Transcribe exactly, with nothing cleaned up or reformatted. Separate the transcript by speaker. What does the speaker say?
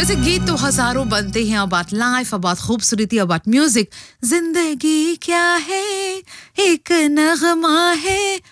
Speaker 1: वैसे गीत तो हजारों बनते हैं, अबाउट लाइफ, अबाउट खूबसूरती, अबाउट म्यूजिक। जिंदगी क्या है, एक नगमा है,